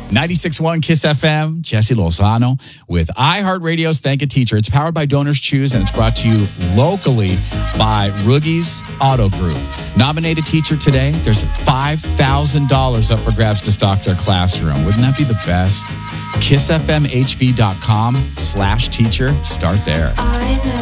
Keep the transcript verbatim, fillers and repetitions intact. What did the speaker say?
ninety-six point one Kiss F M, Jesse Lozano with iHeartRadio's Thank a Teacher. It's powered by Donors Choose, and it's brought to you locally by Roogie's Auto Group. Nominated teacher today, there's five thousand dollars up for grabs to stock their classroom. Wouldn't that be the best? kiss f m h v dot com slash teacher. Start there.